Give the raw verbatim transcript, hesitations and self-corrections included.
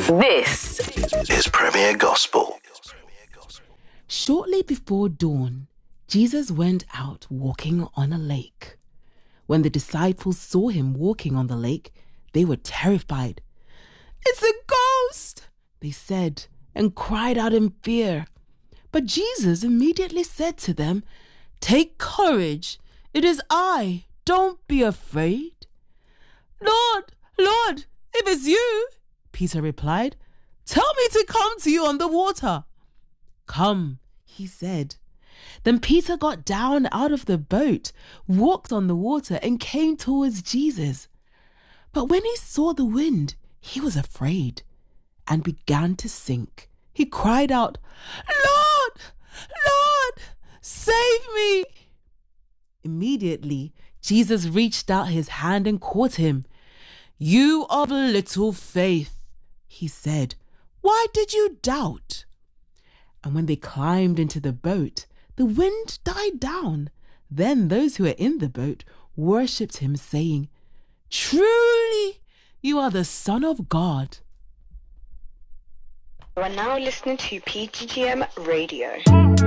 This is Premier Gospel. Shortly before dawn, Jesus went out walking on a lake. When the disciples saw him walking on the lake, they were terrified. "It's a ghost," they said, and cried out in fear. But Jesus immediately said to them, "Take courage, it is I, don't be afraid." "Lord, Lord, if it's you," Peter replied, "tell me to come to you on the water." "Come," he said. Then Peter got down out of the boat, walked on the water, and came towards Jesus. But when he saw the wind, he was afraid and began to sink. He cried out, "Lord, Lord, save me!" Immediately, Jesus reached out his hand and caught him. "You of little faith," he said, "why did you doubt?" And when they climbed into the boat, the wind died down. Then those who were in the boat worshipped him, saying, "Truly, you are the Son of God." You are now listening to P G G M Radio.